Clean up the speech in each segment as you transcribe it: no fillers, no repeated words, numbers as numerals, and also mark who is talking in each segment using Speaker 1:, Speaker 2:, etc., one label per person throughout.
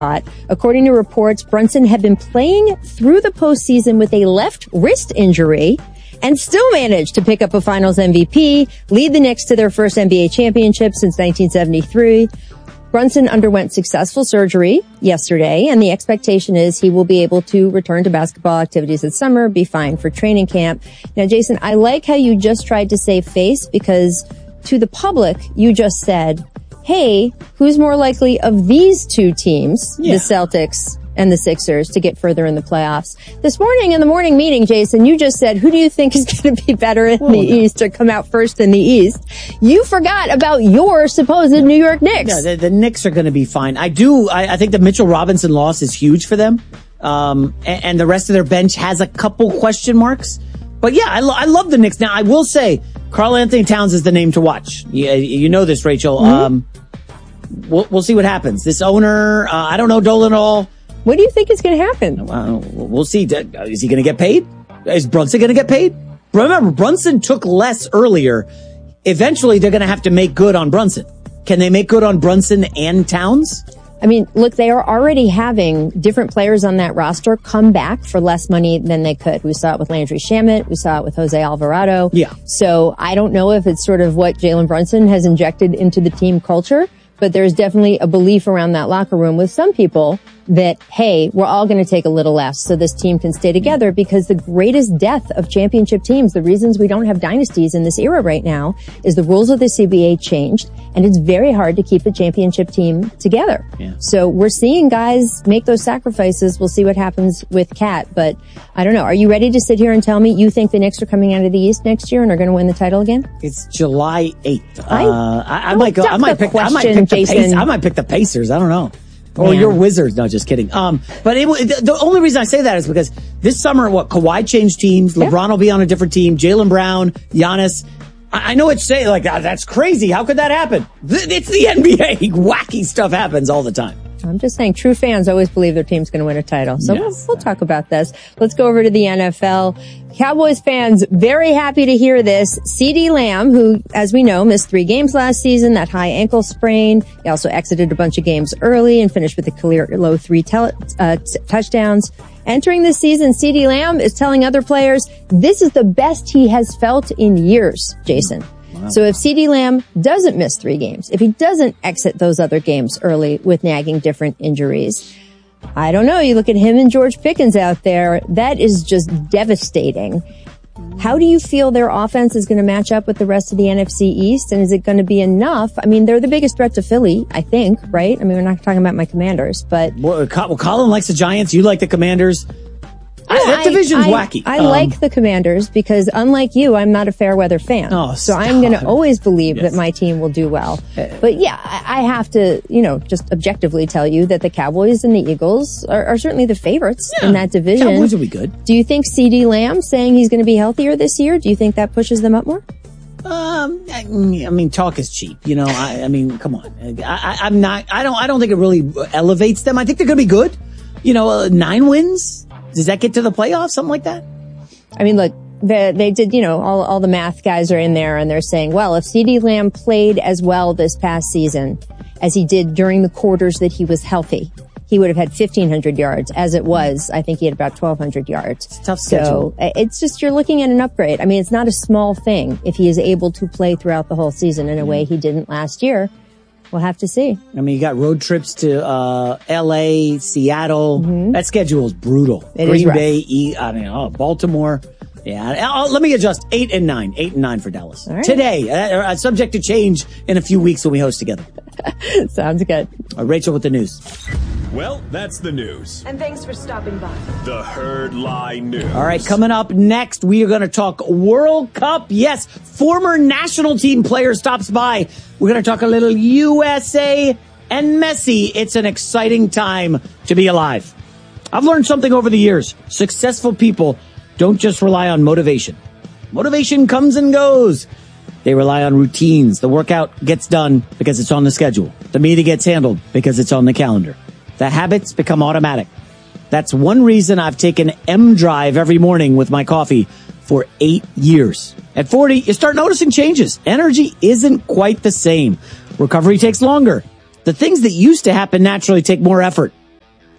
Speaker 1: According to reports, Brunson had been playing through the postseason with a left wrist injury and still managed to pick up a finals MVP, lead the Knicks to their first NBA championship since 1973. Brunson underwent successful surgery yesterday, and the expectation is he will be able to return to basketball activities this summer, be fine for training camp. Now, Jason, I like how you just tried to save face, because to the public, you just said, hey, who's more likely of these two teams, the Celtics and the Sixers, to get further in the playoffs? This morning in the morning meeting, Jason, you just said, who do you think is going to be better in the East or come out first in the East? You forgot about your supposed New York Knicks.
Speaker 2: Yeah, the Knicks are going to be fine. I think the Mitchell Robinson loss is huge for them. And the rest of their bench has a couple question marks. But yeah, I love the Knicks. Now, I will say, Karl Anthony Towns is the name to watch. You know this, Rachel.
Speaker 1: Mm-hmm.
Speaker 2: We'll see what happens. This owner, I don't know Dolan at all.
Speaker 1: What do you think is going to happen?
Speaker 2: We'll see. Is he going to get paid? Is Brunson going to get paid? Remember, Brunson took less earlier. Eventually, they're going to have to make good on Brunson. Can they make good on Brunson and Towns?
Speaker 1: I mean, look, they are already having different players on that roster come back for less money than they could. We saw it with Landry Shamet. We saw it with Jose Alvarado.
Speaker 2: Yeah.
Speaker 1: So I don't know if it's sort of what Jalen Brunson has injected into the team culture, but there's definitely a belief around that locker room with some people that, hey, we're all going to take a little less so this team can stay together, because the greatest death of championship teams, the reasons we don't have dynasties in this era right now, is the rules of the CBA changed, and it's very hard to keep a championship team together.
Speaker 2: Yeah.
Speaker 1: So we're seeing guys make those sacrifices. We'll see what happens with Cat, but I don't know. Are you ready to sit here and tell me you think the Knicks are coming out of the East next year and are going to win the title again?
Speaker 2: It's July 8th.
Speaker 1: I might
Speaker 2: pick the Pacers. I don't know. Or your Wizards. No, just kidding. But the only reason I say that is because this summer, Kawhi changed teams. LeBron will be on a different team. Jaylen Brown, Giannis. I know it's that's crazy. How could that happen? It's the NBA. Wacky stuff happens all the time.
Speaker 1: I'm just saying, true fans always believe their team's going to win a title. So we'll talk about this. Let's go over to the NFL. Cowboys fans, very happy to hear this. CeeDee Lamb, who, as we know, missed 3 games last season, that high ankle sprain. He also exited a bunch of games early and finished with a career low 3 touchdowns. Entering this season, CeeDee Lamb is telling other players this is the best he has felt in years, Jason. Wow. So if CeeDee Lamb doesn't miss 3 games, if he doesn't exit those other games early with nagging different injuries, I don't know. You look at him and George Pickens out there, that is just devastating. How do you feel their offense is going to match up with the rest of the NFC East? And is it going to be enough? I mean, they're the biggest threat to Philly, I think, right? I mean, we're not talking about my Commanders, but...
Speaker 2: Well, Colin likes the Giants. You like the Commanders. That division's wacky.
Speaker 1: I like the Commanders because, unlike you, I'm not a fair weather fan. So I'm going to always believe that my team will do well. But yeah, I have to, just objectively tell you that the Cowboys and the Eagles are certainly the favorites in that division.
Speaker 2: Cowboys will be good.
Speaker 1: Do you think CeeDee Lamb saying he's going to be healthier this year, do you think that pushes them up more?
Speaker 2: I mean, talk is cheap. I mean, come on. I don't think it really elevates them. I think they're going to be good. 9 wins. Does that get to the playoffs? Something like that?
Speaker 1: I mean, look, they did, all the math guys are in there and they're saying, well, if CeeDee Lamb played as well this past season as he did during the quarters that he was healthy, he would have had 1,500 yards. As it was, I think he had about 1,200 yards.
Speaker 2: It's a tough schedule.
Speaker 1: So it's just, you're looking at an upgrade. I mean, it's not a small thing if he is able to play throughout the whole season in a way he didn't last year. We'll have to see.
Speaker 2: I mean, you got road trips to L.A., Seattle. Mm-hmm. That schedule is brutal. Green Bay, Baltimore. Yeah, let me adjust. 8 and 9. 8 and 9 for Dallas.
Speaker 1: All right.
Speaker 2: Today, subject to change in a few weeks when we host together.
Speaker 1: Sounds good.
Speaker 2: Rachel with the news.
Speaker 3: Well, that's the news.
Speaker 4: And thanks for stopping by.
Speaker 3: The Herd Lie News.
Speaker 2: All right, coming up next, we are going to talk World Cup. Yes, former national team player stops by. We're going to talk a little USA and Messi. It's an exciting time to be alive. I've learned something over the years. Successful people don't just rely on motivation. Motivation comes and goes. They rely on routines. The workout gets done because it's on the schedule. The meeting gets handled because it's on the calendar. The habits become automatic. That's one reason I've taken M Drive every morning with my coffee for 8 years. At 40, you start noticing changes. Energy isn't quite the same. Recovery takes longer. The things that used to happen naturally take more effort.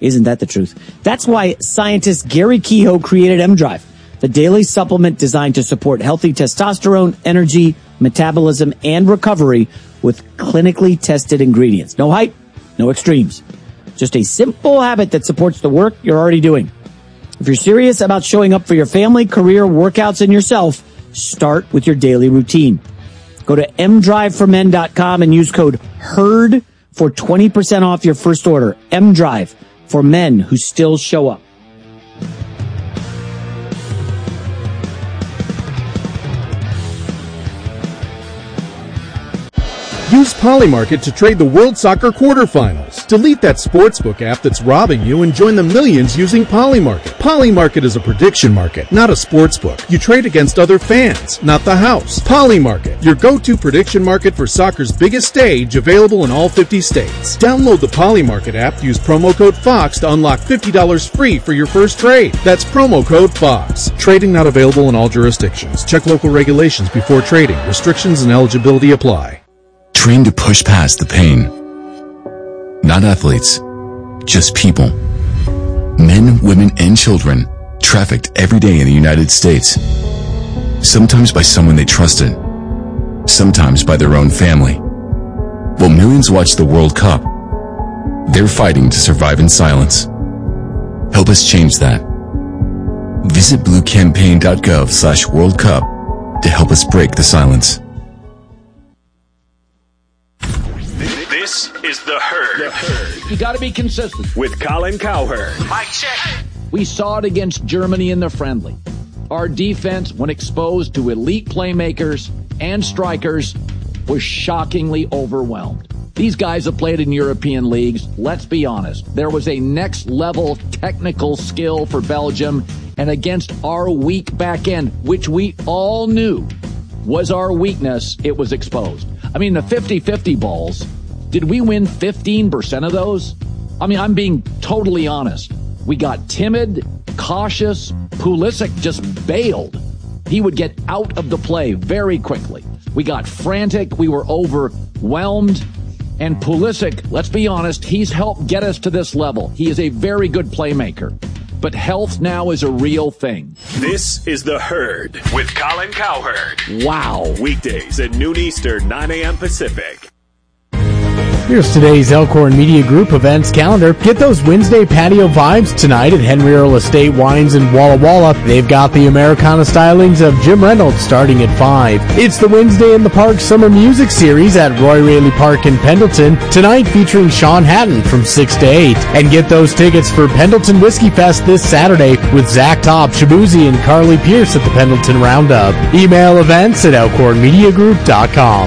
Speaker 2: Isn't that the truth? That's why scientist Gary Kehoe created M-Drive, the daily supplement designed to support healthy testosterone, energy, metabolism, and recovery with clinically tested ingredients. No hype, no extremes. Just a simple habit that supports the work you're already doing. If you're serious about showing up for your family, career, workouts, and yourself, start with your daily routine. Go to mdriveformen.com and use code HERD for 20% off your first order. M-Drive, for men who still show up.
Speaker 4: Use Polymarket to trade the World Soccer quarterfinals. Delete that sportsbook app that's robbing you and join the millions using Polymarket. Polymarket is a prediction market, not a sportsbook. You trade against other fans, not the house. Polymarket, your go-to prediction market for soccer's biggest stage, available in all 50 states. Download the Polymarket app, use promo code FOX to unlock $50 free for your first trade. That's promo code FOX. Trading not available in all jurisdictions. Check local regulations before trading. Restrictions and eligibility apply.
Speaker 5: Train to push past the pain. Not athletes, just people. Men, women, and children trafficked every day in the United States. Sometimes by someone they trusted, sometimes by their own family. While millions watch the World Cup, they're fighting to survive in silence. Help us change that. Visit bluecampaign.gov/World Cup to help us break the silence.
Speaker 3: This is The Herd.
Speaker 6: You got to be consistent.
Speaker 3: With Colin Cowherd.
Speaker 6: Mic check. We saw it against Germany in the friendly. Our defense, when exposed to elite playmakers and strikers, was shockingly overwhelmed. These guys have played in European leagues. Let's be honest. There was a next level technical skill for Belgium, and against our weak back end, which we all knew was our weakness, it was exposed. I mean, the 50-50 balls, did we win 15% of those? I mean, I'm being totally honest. We got timid, cautious. Pulisic just bailed. He would get out of the play very quickly. We got frantic. We were overwhelmed. And Pulisic, let's be honest, he's helped get us to this level. He is a very good playmaker. But health now is a real thing.
Speaker 3: This is The Herd with Colin Cowherd.
Speaker 6: Wow.
Speaker 3: Weekdays at noon Eastern, 9 a.m. Pacific.
Speaker 7: Here's today's Elkhorn Media Group events calendar. Get those Wednesday patio vibes tonight at Henry Earl Estate Wines in Walla Walla. They've got the Americana stylings of Jim Reynolds starting at 5. It's the Wednesday in the Park Summer Music Series at Roy Raley Park in Pendleton, tonight featuring Sean Hatton from 6 to 8. And get those tickets for Pendleton Whiskey Fest this Saturday with Zach Topp, Shabuzi, and Carly Pierce at the Pendleton Roundup. Email events at elkhornmediagroup.com.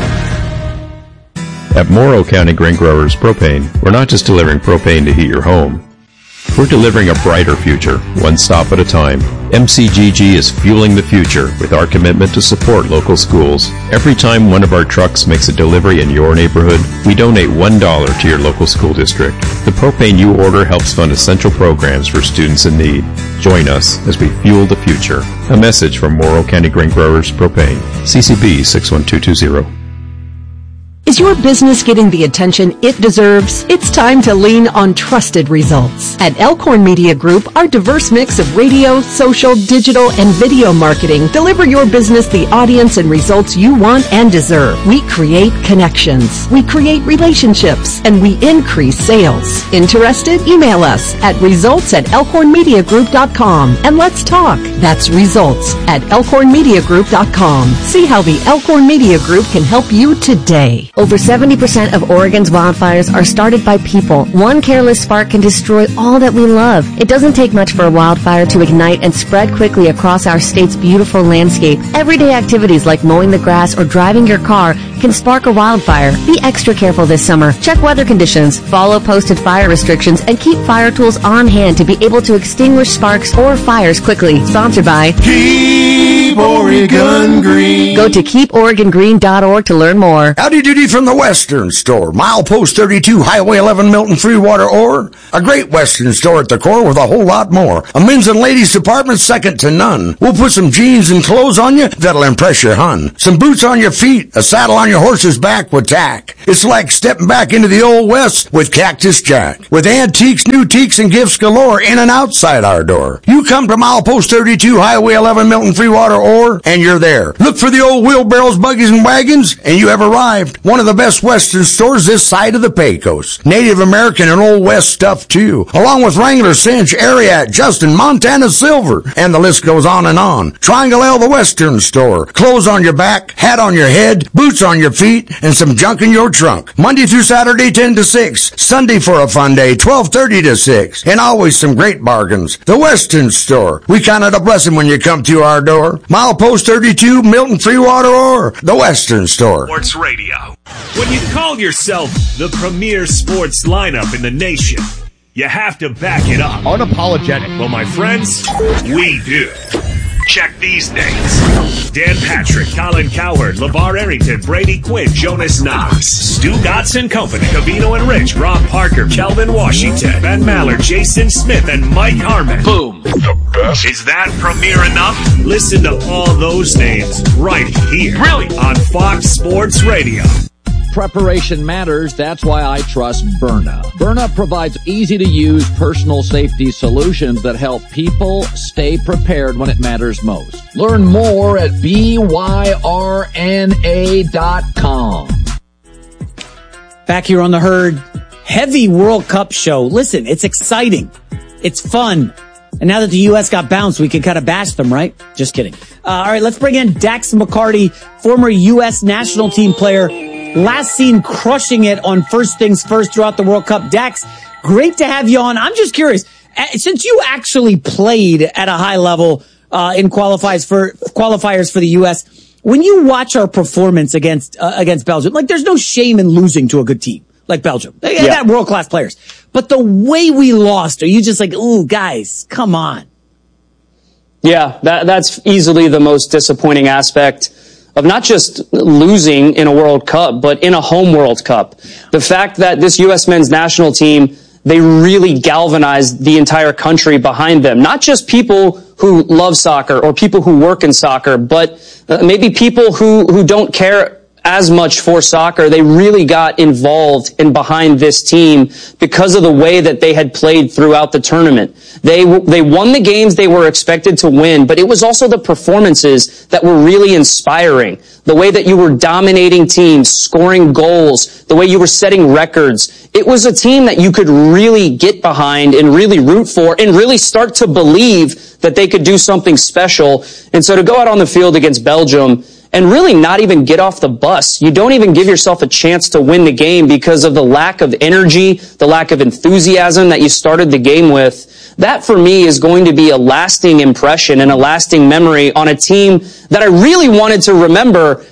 Speaker 8: At Morrow County Grain Growers Propane, we're not just delivering propane to heat your home. We're delivering a brighter future, one stop at a time. MCGG is fueling the future with our commitment to support local schools. Every time one of our trucks makes a delivery in your neighborhood, we donate $1 to your local school district. The propane you order helps fund essential programs for students in need. Join us as we fuel the future. A message from Morrow County Grain Growers Propane. CCB 61220.
Speaker 9: Is your business getting the attention it deserves? It's time to lean on trusted results. At Elkhorn Media Group, our diverse mix of radio, social, digital, and video marketing deliver your business the audience and results you want and deserve. We create connections, we create relationships, and we increase sales. Interested? Email us at results@elkhornmediagroup.com and let's talk. That's results@elkhornmediagroup.com. See how the Elkhorn Media Group can help you today.
Speaker 10: Over 70% of Oregon's wildfires are started by people. One careless spark can destroy all that we love. It doesn't take much for a wildfire to ignite and spread quickly across our state's beautiful landscape. Everyday activities like mowing the grass or driving your car can spark a wildfire. Be extra careful this summer. Check weather conditions, follow posted fire restrictions, and keep fire tools on hand to be able to extinguish sparks or fires quickly. Sponsored by
Speaker 3: Keep
Speaker 11: Keep Oregon Green.
Speaker 10: Go to keeporegongreen.org to learn more.
Speaker 12: Howdy doody from the Western Store. Milepost 32, Highway 11, Milton Freewater Ore. A great Western store at the core with a whole lot more. A men's and ladies department second to none. We'll put some jeans and clothes on you that'll impress your hun. Some boots on your feet, a saddle on your horse's back with tack. It's like stepping back into the Old West with Cactus Jack. With antiques, new teaks, and gifts galore in and outside our door. You come to Milepost 32, Highway 11, Milton Freewater Ore, and you're there. Look for the old wheelbarrows, buggies, and wagons, and you have arrived. One of the best Western stores this side of the Pecos. Native American and Old West stuff, too. Along with Wrangler, Cinch, Ariat, Justin, Montana Silver, and the list goes on and on. Triangle L, the Western Store. Clothes on your back, hat on your head, boots on your feet, and some junk in your trunk. Monday through Saturday, 10 to 6. Sunday for a fun day, 12:30 to 6. And always some great bargains. The Western Store. We count it a blessing when you come to our door. Milepost 32, Milton Freewater Ore. The Western Store.
Speaker 3: Sports Radio. When you call yourself the premier sports lineup in the nation, you have to back it up.
Speaker 13: Unapologetic.
Speaker 3: Well, my friends, we do. Check these names. Dan Patrick, Colin Cowherd, LeVar Arrington, Brady Quinn, Jonas Knox, Stu Gotts and Company, Covino and Rich, Rob Parker, Kelvin Washington, Ben Maller, Jason Smith, and Mike Harmon. Boom. The best. Is that premier enough? Listen to all those names right here. Really? On Fox Sports Radio.
Speaker 6: Preparation matters. That's why I trust Byrna. Byrna provides easy-to-use personal safety solutions that help people stay prepared when it matters most. Learn more at byrna.com.
Speaker 2: Back here on the Herd, heavy World Cup show. Listen, it's exciting. It's fun. And now that the U.S. got bounced, we can kind of bash them, right? Just kidding. All right, let's bring in Dax McCarty, former U.S. national team player. Last seen crushing it on First Things First throughout the World Cup. Dax, great to have you on. I'm just curious, since you actually played at a high level in qualifiers for the U.S., when you watch our performance against Belgium, like there's no shame in losing to a good team like Belgium. They got world-class players. But the way we lost, are you just like, ooh, guys, come on?
Speaker 14: Yeah, that's easily the most disappointing aspect of not just losing in a World Cup, but in a home World Cup. The fact that this U.S. men's national team, they really galvanized the entire country behind them. Not just people who love soccer or people who work in soccer, but maybe people who don't care as much for soccer. They really got involved and behind this team because of the way that they had played throughout the tournament. They won the games they were expected to win, but it was also the performances that were really inspiring. The way that you were dominating teams, scoring goals, the way you were setting records. It was a team that you could really get behind and really root for and really start to believe that they could do something special. And so to go out on the field against Belgium and really not even get off the bus. You don't even give yourself a chance to win the game because of the lack of energy, the lack of enthusiasm that you started the game with. That, for me, is going to be a lasting impression and a lasting memory on a team that I really wanted to remember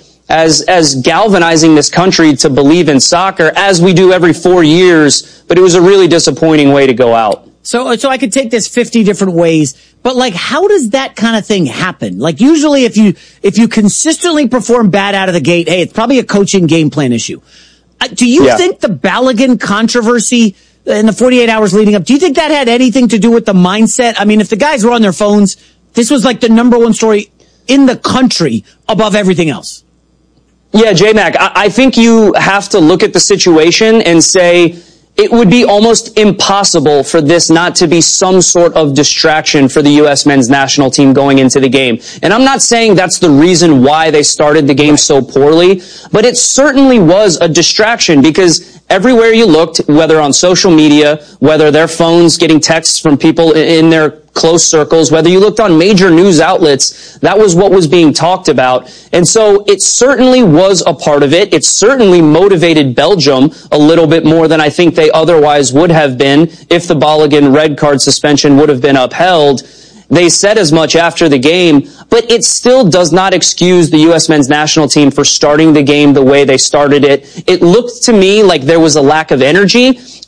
Speaker 14: as galvanizing this country to believe in soccer, as we do every 4 years. But it was a really disappointing way to go out.
Speaker 2: So I could take this 50 different ways, but like, how does that kind of thing happen? Like, usually if you consistently perform bad out of the gate, hey, it's probably a coaching game plan issue. Do you think the Balogun controversy in the 48 hours leading up, do you think that had anything to do with the mindset? I mean, if the guys were on their phones, this was like the number one story in the country above everything else.
Speaker 14: Yeah, J-Mac, I think you have to look at the situation and say, it would be almost impossible for this not to be some sort of distraction for the U.S. men's national team going into the game. And I'm not saying that's the reason why they started the game so poorly, but it certainly was a distraction because everywhere you looked, whether on social media, whether their phones getting texts from people in their close circles, whether you looked on major news outlets, that was what was being talked about. And so it certainly was a part of it. It certainly motivated Belgium a little bit more than I think they otherwise would have been if the Balogun red card suspension would have been upheld. They said as much after the game, but it still does not excuse the U.S. men's national team for starting the game the way they started it. It looked to me like there was a lack of energy.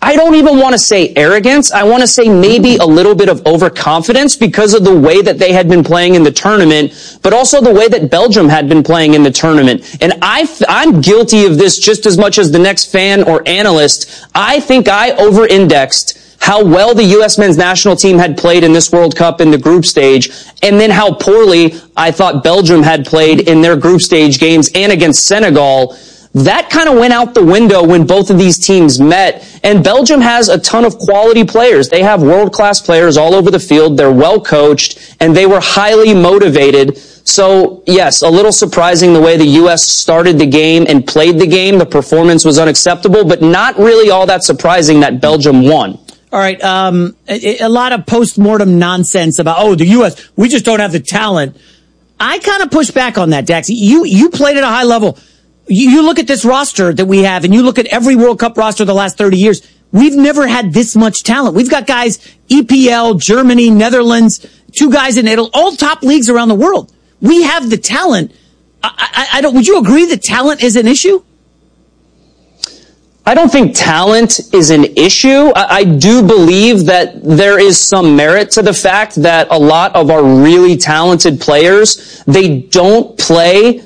Speaker 14: I don't even want to say arrogance. I want to say maybe a little bit of overconfidence because of the way that they had been playing in the tournament, but also the way that Belgium had been playing in the tournament. And I'm guilty of this just as much as the next fan or analyst. I think I over-indexed how well the U.S. men's national team had played in this World Cup in the group stage, and then how poorly I thought Belgium had played in their group stage games and against Senegal. That kind of went out the window when both of these teams met. And Belgium has a ton of quality players. They have world-class players all over the field. They're well coached, and they were highly motivated. So, yes, a little surprising the way the U.S. started the game and played the game. The performance was unacceptable, but not really all that surprising that Belgium won.
Speaker 2: All right, a lot of post-mortem nonsense about, the U.S., we just don't have the talent. I kind of push back on that, Dax. You played at a high level. You look at this roster that we have, and you look at every World Cup roster the last 30 years. We've never had this much talent. We've got guys, EPL, Germany, Netherlands, 2 guys in Italy, all top leagues around the world. We have the talent. Would you agree that talent is an issue?
Speaker 14: I don't think talent is an issue. I do believe that there is some merit to the fact that a lot of our really talented players, they don't play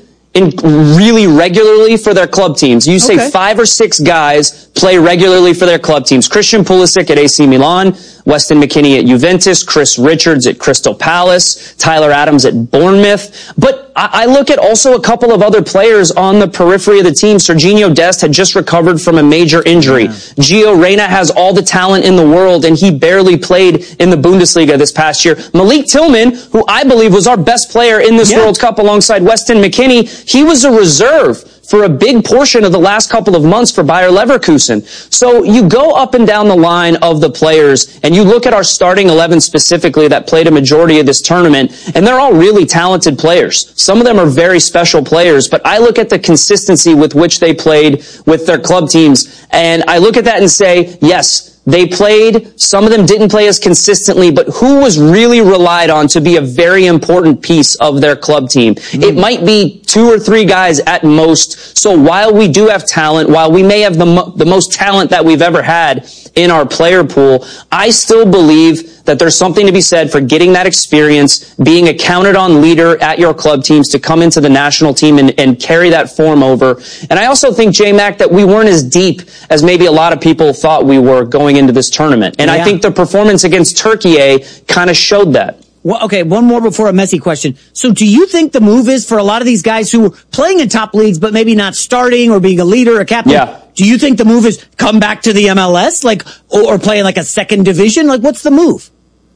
Speaker 14: really regularly for their club teams. You say 5 or 6 guys play regularly for their club teams. Christian Pulisic at AC Milan, Weston McKennie at Juventus, Chris Richards at Crystal Palace, Tyler Adams at Bournemouth. But I look at also a couple of other players on the periphery of the team. Serginho Dest had just recovered from a major injury. Gio Reyna has all the talent in the world, and he barely played in the Bundesliga this past year. Malik Tillman, who I believe was our best player in this World Cup alongside Weston McKennie, he was a reserve for a big portion of the last couple of months for Bayer Leverkusen. So you go up and down the line of the players, and you look at our starting 11 specifically that played a majority of this tournament, and they're all really talented players. Some of them are very special players, but I look at the consistency with which they played with their club teams, and I look at that and say, yes, they played, some of them didn't play as consistently, but who was really relied on to be a very important piece of their club team? It might be 2 or 3 guys at most. So while we do have talent, while we may have the most talent that we've ever had in our player pool, I still believe that there's something to be said for getting that experience, being a counted-on leader at your club teams to come into the national team and carry that form over. And I also think, J-Mac, that we weren't as deep as maybe a lot of people thought we were going into this tournament. And I think the performance against Turkey kind of showed that.
Speaker 2: Well, okay, one more before a messy question. So do you think the move is for a lot of these guys who are playing in top leagues but maybe not starting or being a leader or captain? Yeah. Do you think the move is come back to the MLS, or play in a second division? What's the move?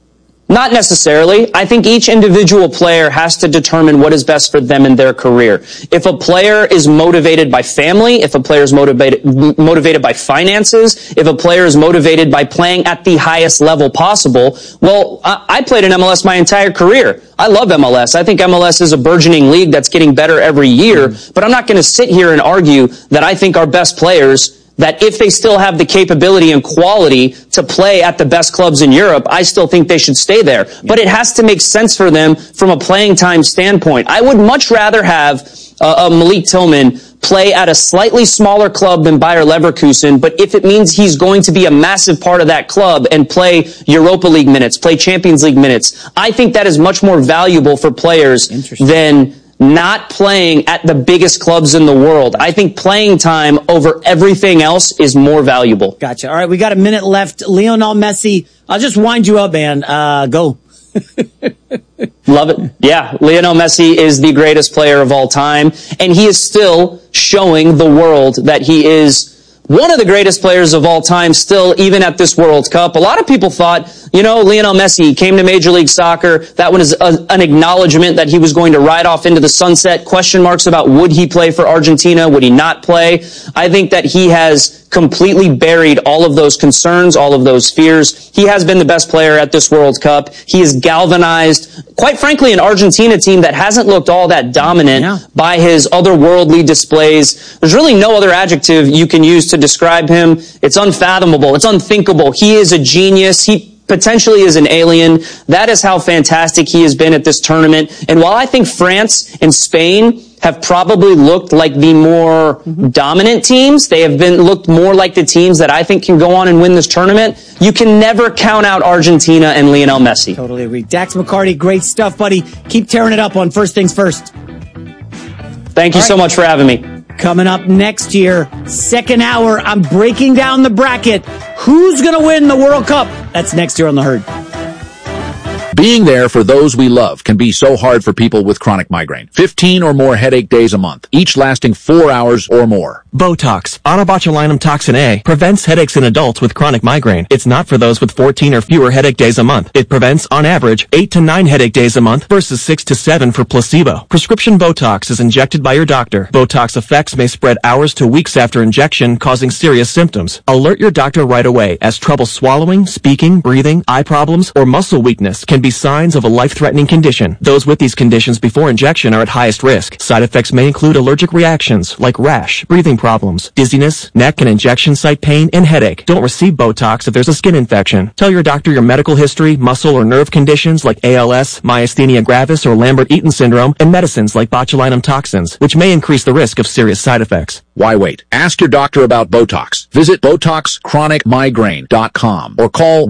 Speaker 14: Not necessarily. I think each individual player has to determine what is best for them in their career. If a player is motivated by family, if a player is motivated by finances, if a player is motivated by playing at the highest level possible, well, I played in MLS my entire career. I love MLS. I think MLS is a burgeoning league that's getting better every year, but I'm not going to sit here and argue that I think our best players, that if they still have the capability and quality to play at the best clubs in Europe, I still think they should stay there. But it has to make sense for them from a playing time standpoint. I would much rather have Malik Tillman play at a slightly smaller club than Bayer Leverkusen, but if it means he's going to be a massive part of that club and play Europa League minutes, play Champions League minutes, I think that is much more valuable for players than not playing at the biggest clubs in the world. I think playing time over everything else is more valuable.
Speaker 2: Gotcha. All right, we got a minute left. Lionel Messi, I'll just wind you up, man. Go.
Speaker 14: Love it. Yeah, Lionel Messi is the greatest player of all time, and he is still showing the world that he is one of the greatest players of all time still, even at this World Cup. A lot of people thought, Lionel Messi came to Major League Soccer. That one is an acknowledgement that he was going to ride off into the sunset. Question marks about would he play for Argentina? Would he not play? I think that he has completely buried all of those concerns, all of those fears. He has been the best player at this World Cup. He has galvanized, quite frankly, an Argentina team that hasn't looked all that dominant by his otherworldly displays. There's really no other adjective you can use to describe him. It's unfathomable. It's unthinkable. He is a genius. He potentially is an alien. That is how fantastic he has been at this tournament. And while I think France and Spain have probably looked like the more dominant teams. They have looked more like the teams that I think can go on and win this tournament. You can never count out Argentina and Lionel Messi.
Speaker 2: Totally agree. Dax McCarty, great stuff, buddy. Keep tearing it up on First Things First.
Speaker 14: Thank you so much for having me.
Speaker 2: Coming up next year, second hour, I'm breaking down the bracket. Who's going to win the World Cup? That's next year on The Herd.
Speaker 13: Being there for those we love can be so hard for people with chronic migraine. 15 or more headache days a month, each lasting 4 hours or more.
Speaker 15: Botox, onabotulinum toxin A, prevents headaches in adults with chronic migraine. It's not for those with 14 or fewer headache days a month. It prevents, on average, 8 to 9 headache days a month versus 6 to 7 for placebo. Prescription Botox is injected by your doctor. Botox effects may spread hours to weeks after injection, causing serious symptoms. Alert your doctor right away, as trouble swallowing, speaking, breathing, eye problems, or muscle weakness can be signs of a life-threatening condition. Those with these conditions before injection are at highest risk. Side effects may include allergic reactions like rash, breathing problems, dizziness, neck and injection site pain, and headache. Don't receive Botox if there's a skin infection. Tell your doctor your medical history, muscle or nerve conditions like ALS, myasthenia gravis, or Lambert-Eaton syndrome, and medicines like botulinum toxins, which may increase the risk of serious side effects.
Speaker 13: Why wait? Ask your doctor about Botox. Visit BotoxChronicMigraine.com or call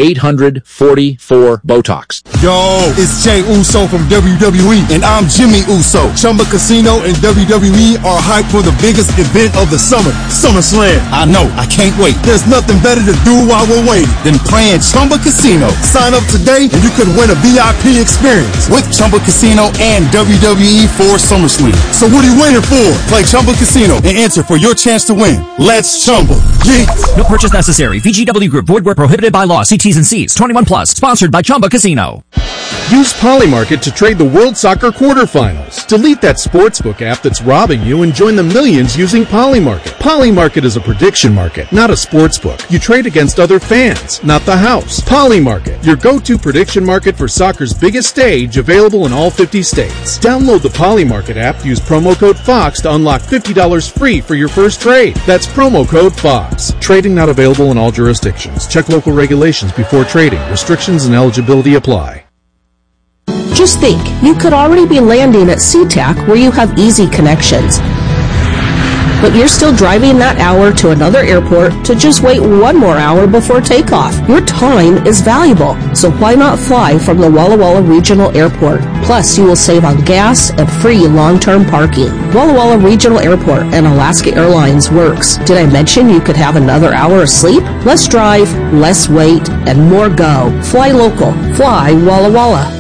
Speaker 13: 1-800-44-BOTOX.
Speaker 11: Yo, it's Jey Uso from WWE, and I'm Jimmy Uso. Chumba Casino and WWE are hyped for the biggest event of the summer, SummerSlam. I know, I can't wait. There's nothing better to do while we're waiting than playing Chumba Casino. Sign up today and you could win a VIP experience with Chumba Casino and WWE for SummerSlam. So what are you waiting for? Play Chumba Casino and enter for your chance to win. Let's Chumba. Yeah.
Speaker 16: No purchase necessary. VGW Group. Void where prohibited by law. See T's and C's. 21 plus. Sponsored by Chumba Casino.
Speaker 4: Use Polymarket to trade the World Soccer quarterfinals. Delete that sportsbook app that's robbing you and join the millions using Polymarket. Polymarket is a prediction market, not a sportsbook. You trade against other fans, not the house. Polymarket, your go-to prediction market for soccer's biggest stage, available in all 50 states. Download the Polymarket app, use promo code FOX to unlock $50 free for your first trade. That's promo code FOX. Trading not available in all jurisdictions. Check local regulations before trading. Restrictions and eligibility apply.
Speaker 17: Just think, you could already be landing at SeaTac where you have easy connections. But you're still driving that hour to another airport to just wait one more hour before takeoff. Your time is valuable, so why not fly from the Walla Walla Regional Airport? Plus, you will save on gas and free long-term parking. Walla Walla Regional Airport and Alaska Airlines works. Did I mention you could have another hour of sleep? Less drive, less wait, and more go. Fly local. Fly Walla Walla.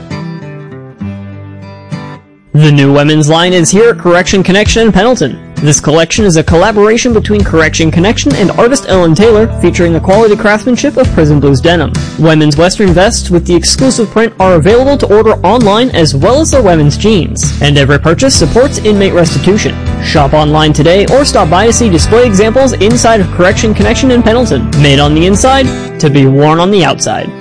Speaker 18: The new women's line is here at Correction Connection in Pendleton. This collection is a collaboration between Correction Connection and artist Ellen Taylor, featuring the quality craftsmanship of Prison Blues denim. Women's western vests with the exclusive print are available to order online, as well as their women's jeans. And every purchase supports inmate restitution. Shop online today or stop by to see display examples inside of Correction Connection in Pendleton. Made on the inside, to be worn on the outside.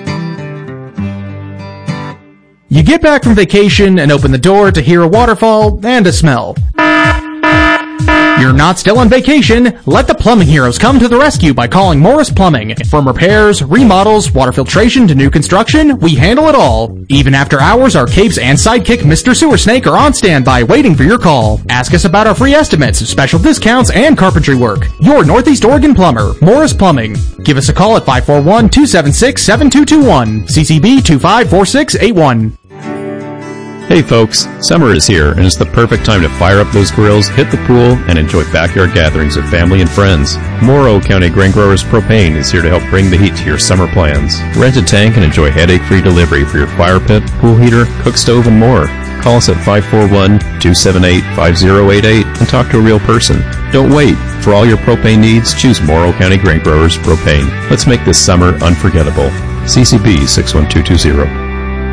Speaker 7: You get back from vacation and open the door to hear a waterfall and a smell. You're not still on vacation. Let the plumbing heroes come to the rescue by calling Morris Plumbing. From repairs, remodels, water filtration to new construction, we handle it all. Even after hours, our capes and sidekick Mr. Sewer Snake are on standby waiting for your call. Ask us about our free estimates, special discounts, and carpentry work. Your Northeast Oregon plumber, Morris Plumbing. Give us a call at 541-276-7221. CCB 254681.
Speaker 8: Hey folks, summer is here and it's the perfect time to fire up those grills, hit the pool, and enjoy backyard gatherings with family and friends. Morrow County Grain Growers Propane is here to help bring the heat to your summer plans. Rent a tank and enjoy headache-free delivery for your fire pit, pool heater, cook stove, and more. Call us at 541-278-5088 and talk to a real person. Don't wait. For all your propane needs, choose Morrow County Grain Growers Propane. Let's make this summer unforgettable. CCB 61220.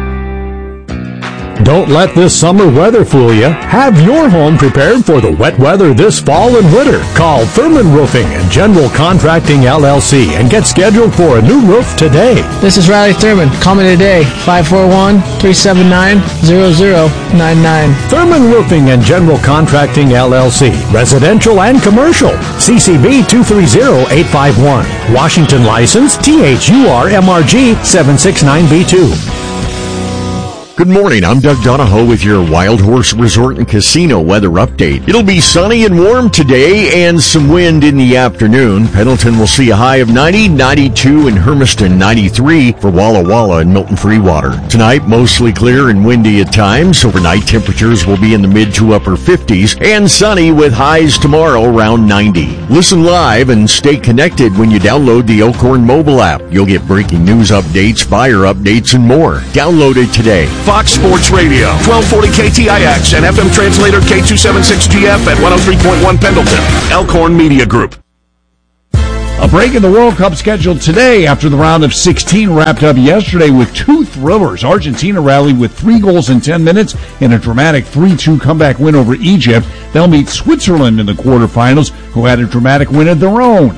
Speaker 19: Don't let this summer weather fool you. Have your home prepared for the wet weather this fall and winter. Call Thurman Roofing and General Contracting LLC and get scheduled for a new roof today.
Speaker 20: This is Riley Thurman. Call me today, 541-379-0099.
Speaker 19: Thurman Roofing and General Contracting LLC. Residential and commercial. CCB 230851. Washington license THURMRG 769B2.
Speaker 21: Good morning, I'm Doug Donahoe with your Wild Horse Resort and Casino weather update. It'll be sunny and warm today and some wind in the afternoon. Pendleton will see a high of 90, 92 in Hermiston, 93 for Walla Walla and Milton Freewater. Tonight, mostly clear and windy at times. Overnight temperatures will be in the mid to upper 50s and sunny with highs tomorrow around 90. Listen live and stay connected when you download the Elkhorn mobile app. You'll get breaking news updates, fire updates, and more. Download it today.
Speaker 3: Fox Sports Radio, 1240 KTIX and FM translator K276GF at 103.1 Pendleton. Elkhorn Media Group.
Speaker 22: A break in the World Cup scheduled today after the round of 16 wrapped up yesterday with two thrillers. Argentina rallied with 3 goals in 10 minutes in a dramatic 3-2 comeback win over Egypt. They'll meet Switzerland in the quarterfinals, who had a dramatic win of their own.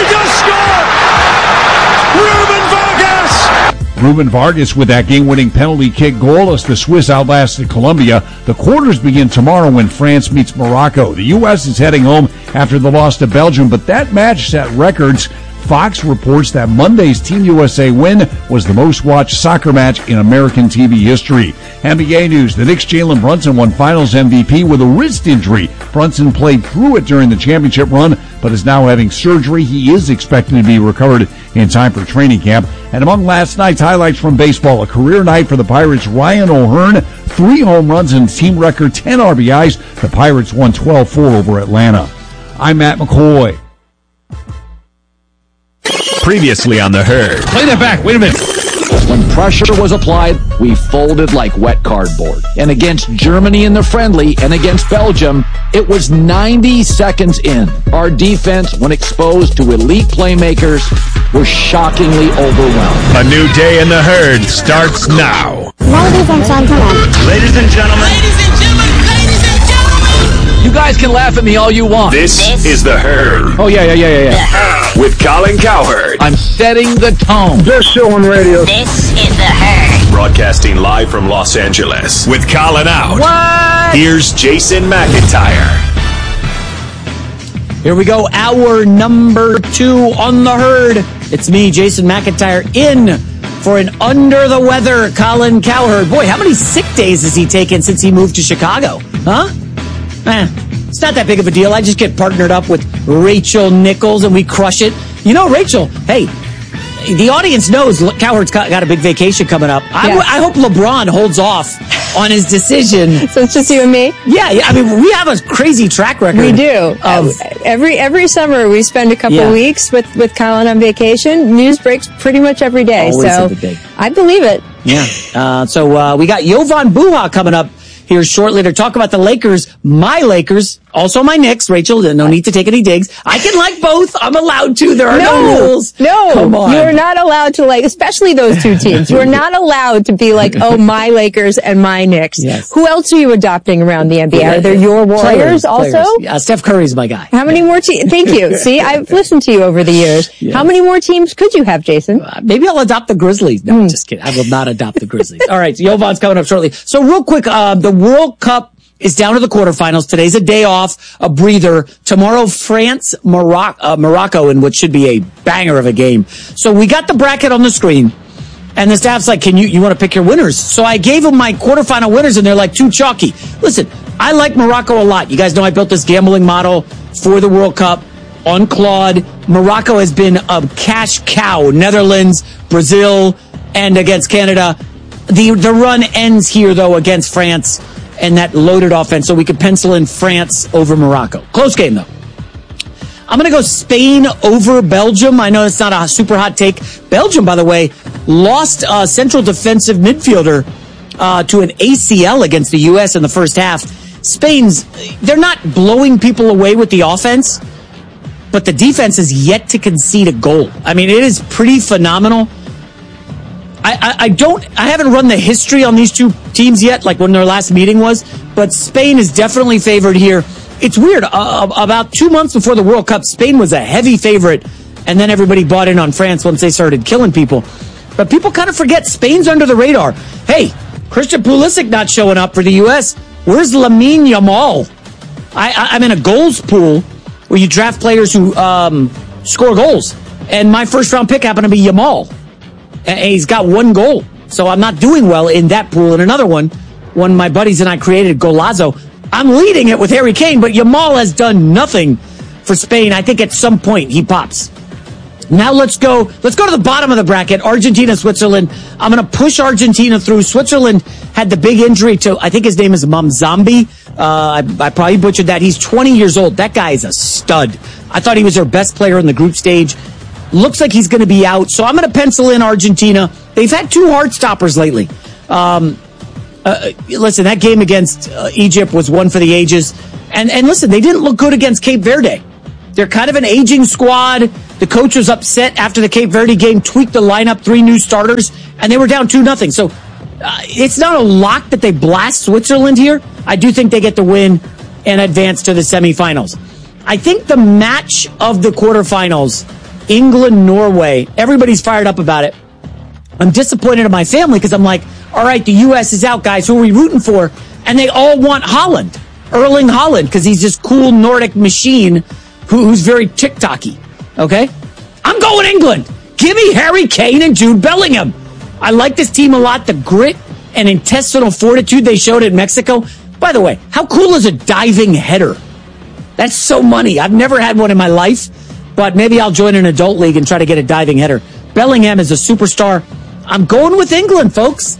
Speaker 22: Ruben Vargas with that game-winning penalty kick goal as the Swiss outlasted Colombia. The quarters begin tomorrow when France meets Morocco. The U.S. is heading home after the loss to Belgium, but that match set records. Fox reports that Monday's Team USA win was the most-watched soccer match in American TV history. NBA news, the Knicks' Jalen Brunson won Finals MVP with a wrist injury. Brunson played through it during the championship run, but is now having surgery. He is expected to be recovered in time for training camp. And among last night's highlights from baseball, a career night for the Pirates' Ryan O'Hearn, 3 home runs and team record 10 RBIs. The Pirates won 12-4 over Atlanta. I'm Matt McCoy.
Speaker 3: Previously on The Herd.
Speaker 22: Play that back. Wait a minute.
Speaker 6: When pressure was applied, we folded like wet cardboard. And against Germany in the friendly and against Belgium, it was 90 seconds in. Our defense, when exposed to elite playmakers, was shockingly overwhelmed.
Speaker 3: A new day in The Herd starts now.
Speaker 23: Ladies and gentlemen.
Speaker 3: Ladies and gentlemen.
Speaker 6: You guys can laugh at me all you want.
Speaker 3: This is The Herd.
Speaker 6: Oh, yeah.
Speaker 3: With Colin Cowherd.
Speaker 6: I'm setting the tone.
Speaker 23: Best show on radio. This is The Herd.
Speaker 3: Broadcasting live from Los Angeles. With Colin out.
Speaker 6: What?
Speaker 3: Here's Jason McIntyre.
Speaker 2: Here we go, hour number 2 on The Herd. It's me, Jason McIntyre, in for an under-the-weather Colin Cowherd. Boy, how many sick days has he taken since he moved to Chicago? Huh? It's not that big of a deal. I just get partnered up with Rachel Nichols and we crush it. You know, Rachel, hey, the audience knows Cowherd's got a big vacation coming up. Yeah. I hope LeBron holds off on his decision.
Speaker 1: So it's just you and me?
Speaker 2: Yeah. I mean, we have a crazy track record.
Speaker 1: We do. Every summer we spend a couple weeks with Colin on vacation. News breaks pretty much every day.
Speaker 2: Always
Speaker 1: so
Speaker 2: every day.
Speaker 1: I believe it.
Speaker 2: Yeah. So we got Jovan Buha coming up here shortly to talk about the Lakers, my Lakers, also my Knicks. Rachel, no need to take any digs. I can like both. I'm allowed to. There are no rules.
Speaker 1: No,
Speaker 2: come on.
Speaker 1: You're not allowed to like, especially those two teams. You're not allowed to be like, oh, my Lakers and my Knicks.
Speaker 2: Yes.
Speaker 1: Who else are you adopting around the NBA? Are there your Warriors also?
Speaker 2: Yeah, Steph Curry's my guy.
Speaker 1: How many more teams? Thank you. See, I've listened to you over the years. Yeah. How many more teams could you have, Jason?
Speaker 2: Maybe I'll adopt the Grizzlies. No, I'm just kidding. I will not adopt the Grizzlies. All right, Jovan's coming up shortly. So real quick, the World Cup is down to the quarterfinals. Today's a day off, a breather. Tomorrow, France, Morocco, in what should be a banger of a game. So we got the bracket on the screen, and the staff's like, you want to pick your winners? So I gave them my quarterfinal winners, and they're like, too chalky. Listen, I like Morocco a lot. You guys know I built this gambling model for the World Cup on Claude. Morocco has been a cash cow. Netherlands, Brazil, and against Canada. The run ends here, though, against France and that loaded offense, so we could pencil in France over Morocco. Close game, though. I'm going to go Spain over Belgium. I know it's not a super hot take. Belgium, by the way, lost a central defensive midfielder to an ACL against the U.S. in the first half. They're not blowing people away with the offense, but the defense has yet to concede a goal. I mean, it is pretty phenomenal. I haven't run the history on these two teams yet, like when their last meeting was, but Spain is definitely favored here. It's weird. About 2 months before the World Cup, Spain was a heavy favorite, and then everybody bought in on France once they started killing people. But people kind of forget Spain's under the radar. Hey, Christian Pulisic not showing up for the U.S. Where's Lamine Yamal? I'm in a goals pool where you draft players who score goals, and my first-round pick happened to be Yamal. He's got 1 goal. So I'm not doing well in that pool. And another one my buddies and I created, Golazo, I'm leading it with Harry Kane, but Yamal has done nothing for Spain. I think at some point he pops. Now let's go to the bottom of the bracket. Argentina, Switzerland. I'm going to push Argentina through. Switzerland had the big injury to, I think his name is Mamzambi. I probably butchered that. He's 20 years old. That guy is a stud. I thought he was their best player in the group stage. Looks like he's going to be out. So I'm going to pencil in Argentina. They've had 2 hard stoppers lately. Listen, that game against Egypt was one for the ages. And listen, they didn't look good against Cape Verde. They're kind of an aging squad. The coach was upset after the Cape Verde game, tweaked the lineup, 3 new starters, and they were down 2-0. So it's not a lock that they blast Switzerland here. I do think they get the win and advance to the semifinals. I think the match of the quarterfinals, England-Norway, everybody's fired up about it. I'm disappointed in my family because I'm like, all right, the U.S. is out, guys. Who are we rooting for? And they all want Haaland, Erling Haaland, because he's this cool Nordic machine who's very TikTok-y. Okay? I'm going England. Give me Harry Kane and Jude Bellingham. I like this team a lot. The grit and intestinal fortitude they showed in Mexico. By the way, how cool is a diving header? That's so money. I've never had one in my life, but maybe I'll join an adult league and try to get a diving header. Bellingham is a superstar. I'm going with England, folks.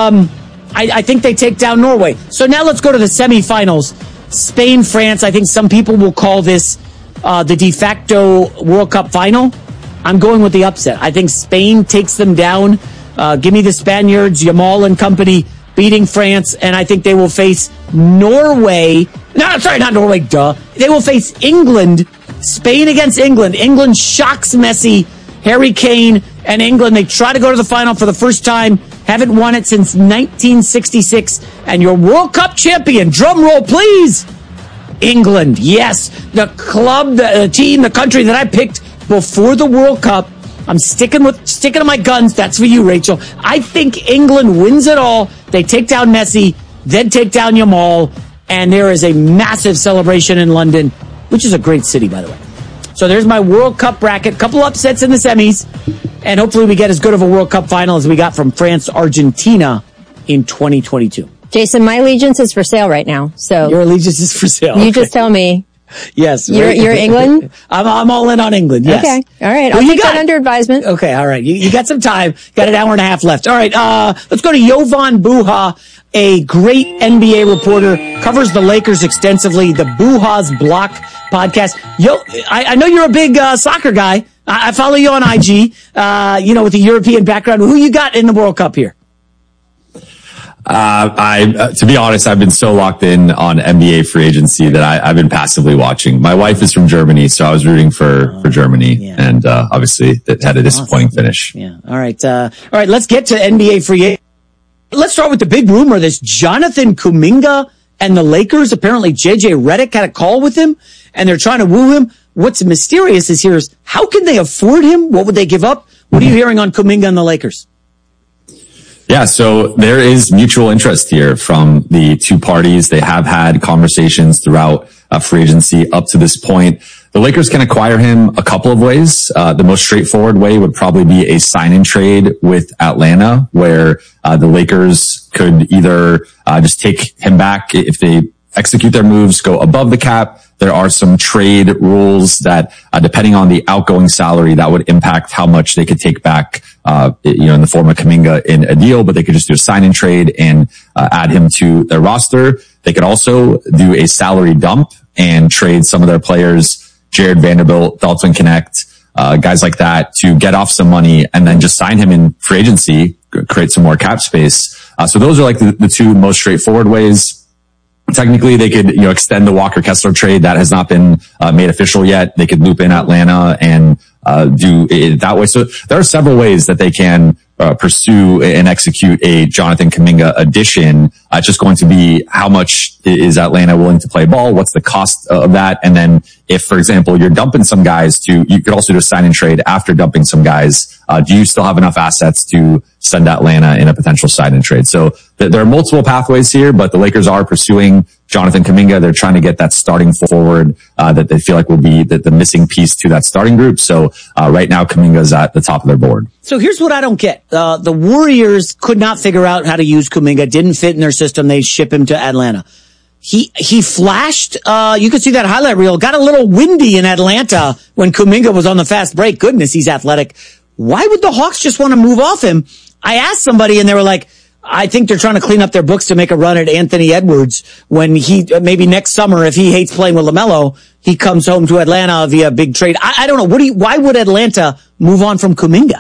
Speaker 2: I think they take down Norway. So now let's go to the semifinals. Spain, France. I think some people will call this the de facto World Cup final. I'm going with the upset. I think Spain takes them down. Give me the Spaniards, Yamal and company beating France, and I think they will face Norway. No, sorry, not Norway, duh. They will face England. Spain against England. England shocks Messi, Harry Kane, and England. They try to go to the final for the first time. Haven't won it since 1966. And your World Cup champion, drum roll please, England. Yes, the club, the team, the country that I picked before the World Cup. I'm sticking to my guns. That's for you, Rachel. I think England wins it all. They take down Messi, then take down Yamal, and there is a massive celebration in London, which is a great city, by the way. So there's my World Cup bracket. Couple upsets in the semis, and hopefully we get as good of a World Cup final as we got from France, Argentina in 2022.
Speaker 1: Jason, my allegiance is for sale right now. So
Speaker 2: your allegiance is for sale.
Speaker 1: You just tell me.
Speaker 2: Yes.
Speaker 1: You're England?
Speaker 2: I'm all in on England, yes.
Speaker 1: Okay. All right. I'll take that under advisement.
Speaker 2: Okay. All right. You got some time. Got an hour and a half left. All right. Let's go to Jovan Buha, a great NBA reporter, covers the Lakers extensively, the Buha's Block podcast. I know you're a big soccer guy. I follow you on IG, with the European background. Who you got in the World Cup here?
Speaker 5: To be honest, I've been so locked in on NBA free agency that I've been passively watching. My wife is from Germany, so I was rooting for Germany, and obviously it had a disappointing finish.
Speaker 2: Yeah. All right. Let's get to NBA free agency. Let's start with the big rumor. This Jonathan Kuminga and the Lakers. Apparently, JJ Redick had a call with him, and they're trying to woo him. What's mysterious is how can they afford him? What would they give up? What are you hearing on Kuminga and the Lakers?
Speaker 5: Yeah, so there is mutual interest here from the two parties. They have had conversations throughout free agency up to this point. The Lakers can acquire him a couple of ways. The most straightforward way would probably be a sign and trade with Atlanta, where the Lakers could either just take him back if they execute their moves, go above the cap. There are some trade rules that, depending on the outgoing salary, that would impact how much they could take back, in the form of Kuminga in a deal, but they could just do a sign and trade and add him to their roster. They could also do a salary dump and trade some of their players, Jared Vanderbilt, Dalton Connect, guys like that, to get off some money and then just sign him in free agency, create some more cap space. So those are like the two most straightforward ways. Technically, they could, extend the Walker Kessler trade. That has not been made official yet. They could loop in Atlanta and do it that way. So there are several ways that they can pursue and execute a Jonathan Kuminga addition. It's just going to be how much is Atlanta willing to play ball? What's the cost of that? And then if, for example, you're dumping some guys you could also do a sign and trade after dumping some guys. Do you still have enough assets to send Atlanta in a potential sign and trade? So there are multiple pathways here, but the Lakers are pursuing Jonathan Kuminga. They're trying to get that starting forward that they feel like will be the missing piece to that starting group. So right now, Kuminga's at the top of their board.
Speaker 2: So here's what I don't get. The Warriors could not figure out how to use Kuminga. Didn't fit in their system. They ship him to Atlanta. He flashed. You could see that highlight reel. Got a little windy in Atlanta when Kuminga was on the fast break. Goodness, he's athletic. Why would the Hawks just want to move off him? I asked somebody and they were like, I think they're trying to clean up their books to make a run at Anthony Edwards when maybe next summer, if he hates playing with LaMelo, he comes home to Atlanta via big trade. I don't know. Why would Atlanta move on from Kuminga?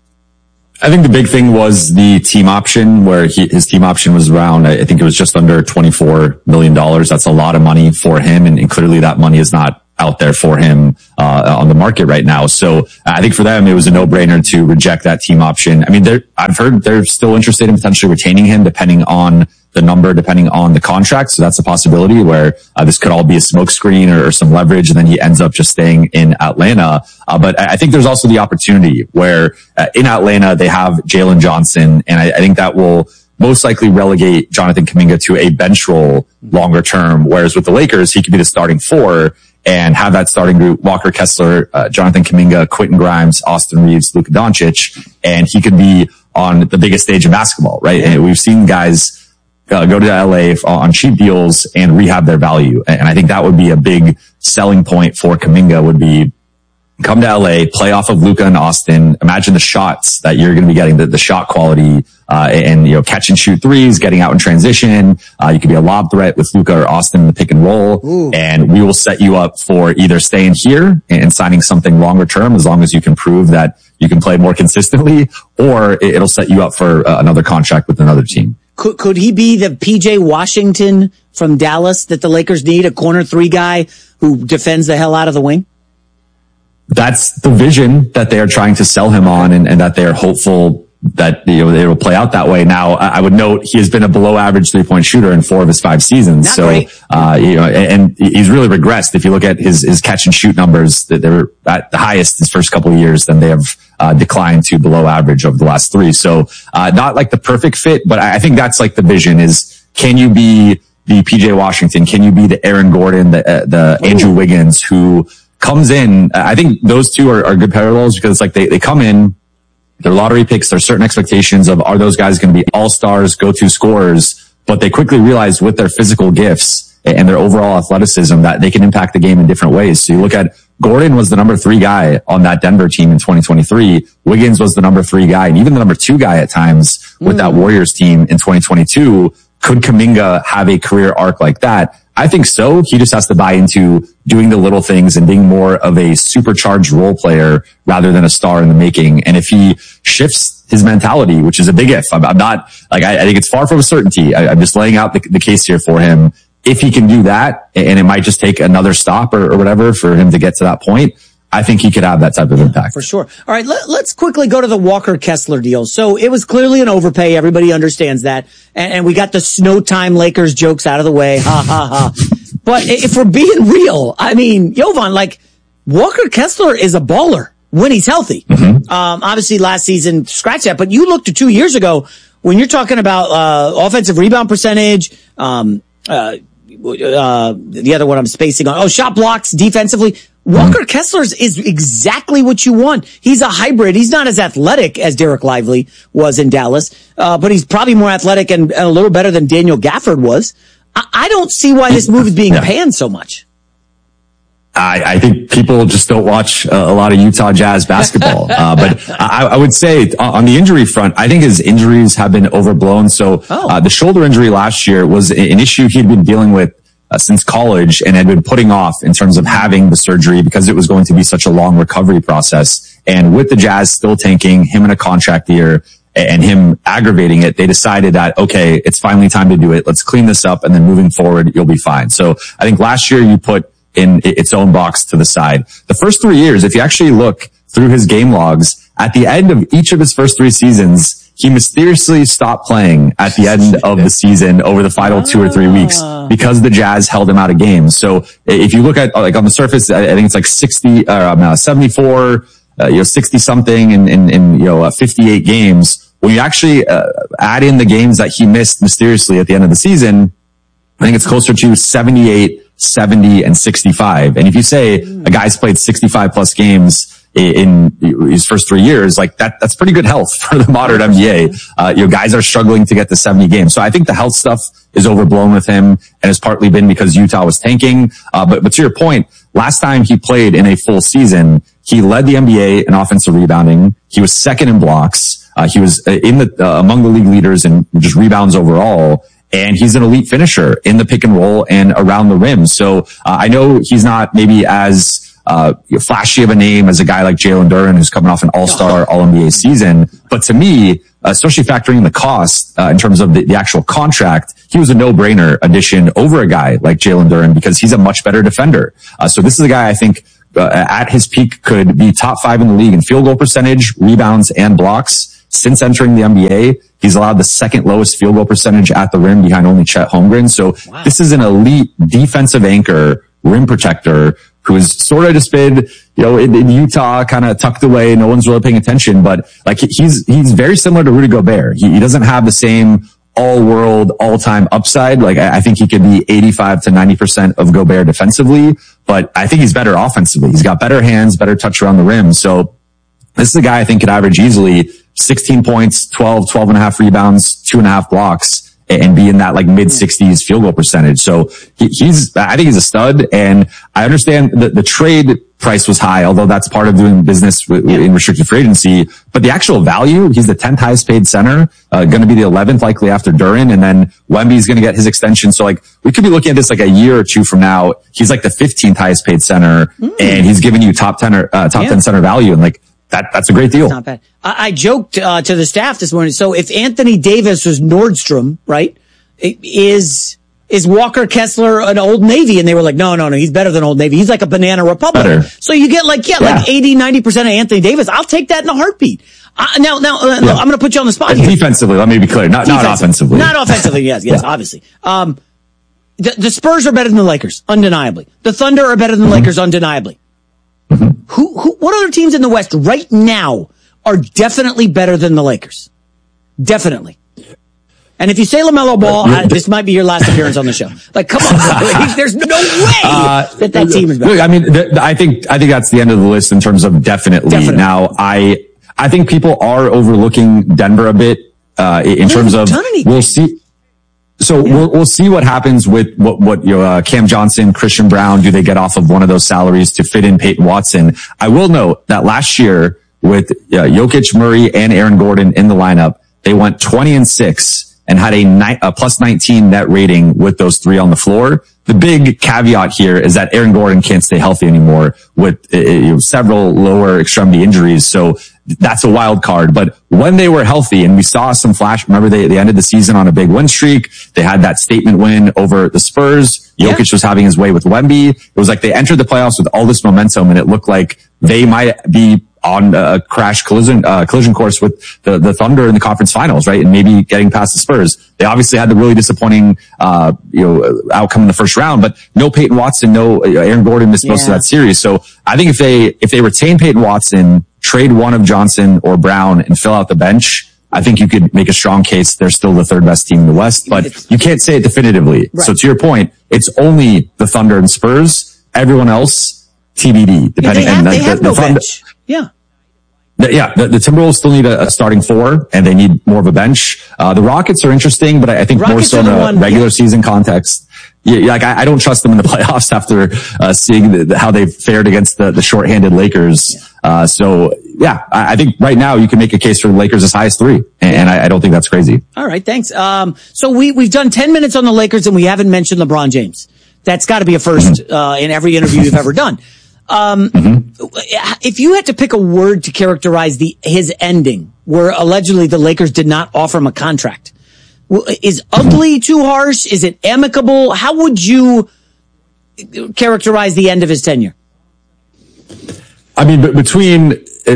Speaker 5: I think the big thing was the team option, where his team option was around, I think it was just under $24 million. That's a lot of money for him. And clearly that money is not out there for him on the market right now. So I think for them, it was a no-brainer to reject that team option. I mean, I've heard they're still interested in potentially retaining him depending on the number, depending on the contract. So that's a possibility where this could all be a smokescreen or some leverage, and then he ends up just staying in Atlanta. But I think there's also the opportunity where in Atlanta, they have Jalen Johnson, and I think that will most likely relegate Jonathan Kuminga to a bench role longer term. Whereas with the Lakers, he could be the starting four and have that starting group: Walker Kessler, Jonathan Kuminga, Quentin Grimes, Austin Reeves, Luka Doncic, and he could be on the biggest stage of basketball, right? And we've seen guys go to LA on cheap deals and rehab their value. And I think that would be a big selling point for Kuminga, would be come to LA, play off of Luka and Austin. Imagine the shots that you're going to be getting, the shot quality, and, catch and shoot threes, getting out in transition. You could be a lob threat with Luka or Austin in the pick and roll. Ooh. And we will set you up for either staying here and signing something longer term, as long as you can prove that you can play more consistently, or it'll set you up for another contract with another team.
Speaker 2: Could he be the PJ Washington from Dallas that the Lakers need, a corner three guy who defends the hell out of the wing?
Speaker 5: That's the vision that they are trying to sell him on, and that they are hopeful that it will play out that way. Now, I would note he has been a below average 3-point shooter in 4 of his 5 seasons. Not great. And he's really regressed. If you look at his catch and shoot numbers, they were at the highest his first couple of years, then they have declined to below average over the last 3. So not like the perfect fit, but I think that's like the vision is, can you be the PJ Washington? Can you be the Aaron Gordon, the Andrew Wiggins, who comes in? I think those two are good parallels, because it's like they come in, they're lottery picks. There's certain expectations of, are those guys going to be all-stars, go-to scorers? But they quickly realize with their physical gifts and their overall athleticism that they can impact the game in different ways. So you look at Gordon was the number 3 guy on that Denver team in 2023. Wiggins was the number 3 guy, and even the number 2 guy at times with that Warriors team in 2022. Could Kuminga have a career arc like that? I think so. He just has to buy into doing the little things and being more of a supercharged role player rather than a star in the making. And if he shifts his mentality, which is a big if, I'm not like, I think it's far from a certainty. I'm just laying out the case here for him. If he can do that, and it might just take another stop or whatever for him to get to that point, I think he could have that type of impact.
Speaker 2: For sure. All right, let's quickly go to the Walker Kessler deal. So it was clearly an overpay. Everybody understands that. And we got the snow time Lakers jokes out of the way. Ha, ha, ha. But if we're being real, I mean, Jovan, like, Walker Kessler is a baller when he's healthy. Mm-hmm. Obviously last season, scratch that. But you look to 2 years ago, when you're talking about offensive rebound percentage, the other one I'm spacing on, shot blocks defensively. Walker Kessler is exactly what you want. He's a hybrid. He's not as athletic as Derek Lively was in Dallas, but he's probably more athletic and a little better than Daniel Gafford was. I don't see why this move is being panned so much.
Speaker 5: I think people just don't watch a lot of Utah Jazz basketball. But I would say on the injury front, I think his injuries have been overblown. So the shoulder injury last year was an issue he'd been dealing with since college and had been putting off in terms of having the surgery because it was going to be such a long recovery process. And with the Jazz still tanking, him in a contract year and him aggravating it, they decided that, okay, it's finally time to do it. Let's clean this up. And then moving forward, you'll be fine. So I think last year you put in its own box to the side. The first 3 years, if you actually look through his game logs, at the end of each of his first 3 seasons, he mysteriously stopped playing at the end of the season over the final 2 or 3 weeks because the Jazz held him out of games. So if you look at, like, on the surface, I think it's like 74, 60 something in 58 games. When you actually add in the games that he missed mysteriously at the end of the season, I think it's closer to 78, 70, and 65. And if you say a guy's played 65 plus games in his first 3 years, like that's pretty good health for the modern NBA. Guys are struggling to get to 70 games. So I think the health stuff is overblown with him, and has partly been because Utah was tanking. But to your point, last time he played in a full season, he led the NBA in offensive rebounding. He was second in blocks. He was among the league leaders in just rebounds overall. And he's an elite finisher in the pick and roll and around the rim. So I know he's not maybe as flashy of a name as a guy like Jalen Duren, who's coming off an all-star, all-NBA season. But to me, especially factoring in the cost in terms of the actual contract, he was a no-brainer addition over a guy like Jalen Duren because he's a much better defender. So this is a guy I think at his peak could be top 5 in the league in field goal percentage, rebounds, and blocks. Since entering the NBA, he's allowed the second lowest field goal percentage at the rim behind only Chet Holmgren. So This is an elite defensive anchor, rim protector, who is sort of just been, in Utah, kind of tucked away. No one's really paying attention, but like he's very similar to Rudy Gobert. He doesn't have the same all-world, all-time upside. Like I think he could be 85 to 90% of Gobert defensively, but I think he's better offensively. He's got better hands, better touch around the rim. So this is a guy I think could average easily 16 points, 12 and a half rebounds, 2.5 blocks, and be in that like mid 60s field goal percentage. So I think he's a stud, and I understand that the trade price was high, although that's part of doing business in restricted free agency. But the actual value, he's the 10th highest paid center, going to be the 11th likely after Duren, and then Wemby's going to get his extension. So like we could be looking at this like a year or two from now. He's like the 15th highest paid center, and he's giving you top 10 center value, and like that's a great deal.
Speaker 2: It's not bad. I joked to the staff this morning. So if Anthony Davis was Nordstrom, right, is Walker Kessler an Old Navy? And they were like, no, he's better than Old Navy. He's like a Banana Republic. Better. So you get like 80, 90% of Anthony Davis. I'll take that in a heartbeat. Now, I'm going to put you on the spot here.
Speaker 5: Defensively, let me be clear. Not offensively.
Speaker 2: Not offensively, yes, obviously. The Spurs are better than the Lakers, undeniably. The Thunder are better than the Lakers, undeniably. What other teams in the West right now are definitely better than the Lakers? Definitely. And if you say LaMelo Ball, this might be your last appearance on the show. Like, come on, there's no way that team is better.
Speaker 5: Look, I mean, I think that's the end of the list in terms of definitely. Now, I think people are overlooking Denver a bit in terms of we'll see. So we'll see what happens with what Cam Johnson, Christian Brown, do they get off of one of those salaries to fit in Peyton Watson? I will note that last year with Jokic, Murray, and Aaron Gordon in the lineup, they went 20-6 and had a plus 19 net rating with those three on the floor. The big caveat here is that Aaron Gordon can't stay healthy anymore with several lower extremity injuries. So that's a wild card. But when they were healthy and we saw some flash, remember they ended the season on a big win streak. They had that statement win over the Spurs. Jokic was having his way with Wemby. It was like they entered the playoffs with all this momentum, and it looked like they might be on a crash collision course with the Thunder in the conference finals, right? And maybe getting past the Spurs. They obviously had the really disappointing, outcome in the first round, but no Peyton Watson, no Aaron Gordon missed most of that series. So I think if they retain Peyton Watson, trade one of Johnson or Brown and fill out the bench, I think you could make a strong case they're still the third best team in the West, but you can't say it definitively. Right. So to your point, it's only the Thunder and Spurs. Everyone else, TBD, depending on
Speaker 2: they have no bench. Yeah.
Speaker 5: The Timberwolves still need a starting four, and they need more of a bench. The Rockets are interesting, but I think more so in a regular season context. I don't trust them in the playoffs after seeing how they've fared against the shorthanded Lakers. I think right now you can make a case for the Lakers as high as 3, and I don't think that's crazy.
Speaker 2: All right, thanks. So we've done 10 minutes on the Lakers, and we haven't mentioned LeBron James. That's got to be a first in every interview you've ever done. If you had to pick a word to characterize his ending, where allegedly the Lakers did not offer him a contract, is ugly too harsh? Is it amicable? How would you characterize the end of his tenure?
Speaker 5: I mean, between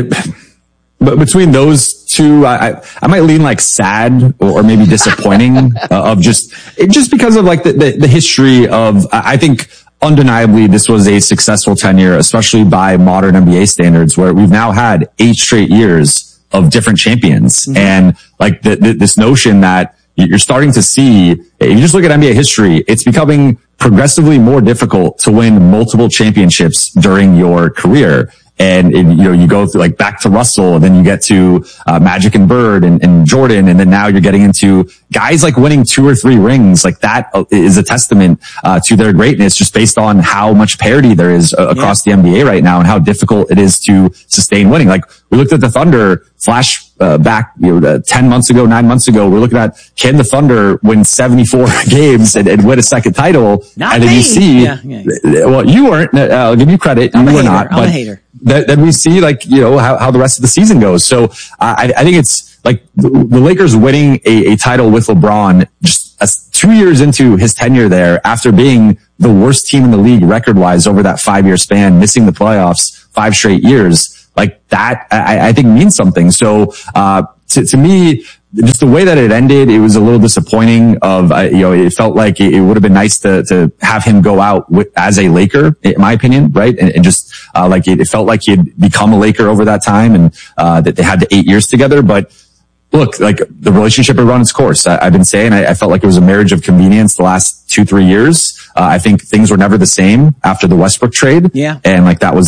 Speaker 5: those two, I might lean like sad or maybe disappointing of just because of like the history of, I think undeniably this was a successful tenure, especially by modern NBA standards, where we've now had 8 straight years of different champions. And like this notion that you're starting to see, if you just look at NBA history, it's becoming progressively more difficult to win multiple championships during your career. And you go through like back to Russell, and then you get to Magic and Bird and Jordan, and then now you're getting into guys like winning 2 or 3 rings. Like that is a testament to their greatness, just based on how much parity there is across the NBA right now and how difficult it is to sustain winning. Like we looked at the Thunder flash back 10 months ago, 9 months ago. We're looking at, can the Thunder win 74 games and win a second title?
Speaker 2: Not
Speaker 5: and then
Speaker 2: me.
Speaker 5: you see, well, you weren't. I'll give you credit. You were not.
Speaker 2: I'm a hater.
Speaker 5: Then we see how the rest of the season goes. So I think it's like the Lakers winning a title with LeBron just 2 years into his tenure there, after being the worst team in the league record wise over that 5-year span, missing the playoffs 5 straight years. Like that, I think means something. So, to me, just the way that it ended, it was a little disappointing. It felt like it would have been nice to have him go out as a Laker, in my opinion, right? And just, it felt like he had become a Laker over that time, and, that they had the 8 years together. But look, like the relationship had run its course. I've been saying, I felt like it was a marriage of convenience the last 2-3 years. I think things were never the same after the Westbrook trade.
Speaker 2: Yeah.
Speaker 5: And like that was